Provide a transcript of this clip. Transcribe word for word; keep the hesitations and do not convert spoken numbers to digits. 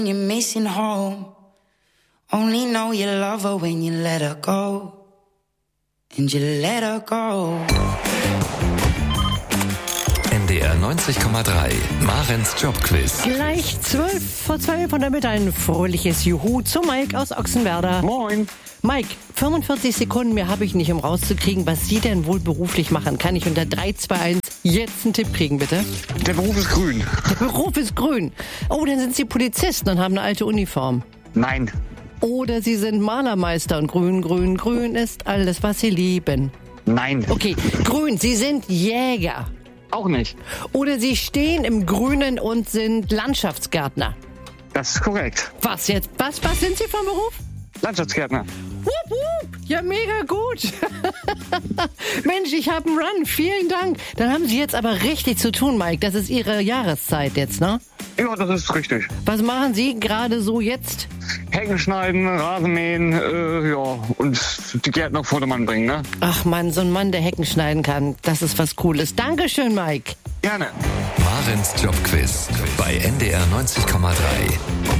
You're missing home. Only know you love her when you let her go. And you let her go. N D R neunzig Komma drei, Marens Jobquiz. Gleich zwölf vor zwölf von der Mitte ein fröhliches Juhu zu Mike aus Ochsenwerder. Moin. Mike, fünfundvierzig Sekunden mehr habe ich nicht, um rauszukriegen, was Sie denn wohl beruflich machen. Kann ich unter drei, zwei, eins jetzt einen Tipp kriegen, bitte? Der Beruf ist grün. Der Beruf ist grün. Oh, dann sind Sie Polizisten und haben eine alte Uniform. Nein. Oder Sie sind Malermeister und grün, grün, grün ist alles, was Sie lieben. Nein. Okay, grün, Sie sind Jäger. Auch nicht. Oder Sie stehen im Grünen und sind Landschaftsgärtner. Das ist korrekt. Was jetzt? Was, was sind Sie vom Beruf? Landschaftsgärtner. Wupp, wupp. Ja, mega gut. Mensch, ich habe einen Run. Vielen Dank. Dann haben Sie jetzt aber richtig zu tun, Mike. Das ist Ihre Jahreszeit jetzt, ne? Ja, das ist richtig. Was machen Sie gerade so jetzt? Hecken schneiden, Rasenmähen, äh, ja, und die Gärten auf Vordermann bringen, ne? Ach Mann, so ein Mann, der Hecken schneiden kann, das ist was Cooles. Dankeschön, Mike. Gerne. Marens Jobquiz bei N D R neunzig Komma drei.